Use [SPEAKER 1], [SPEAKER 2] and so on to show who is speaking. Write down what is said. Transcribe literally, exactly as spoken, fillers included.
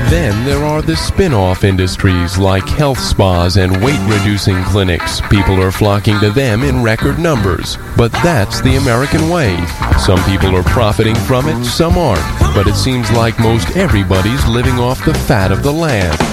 [SPEAKER 1] Then there are the spin-off industries like health spas and weight-reducing clinics. People are flocking to them in record numbers. But that's the American way. Some people are profiting from it, some aren't. But it seems like most everybody's living off the fat of the land.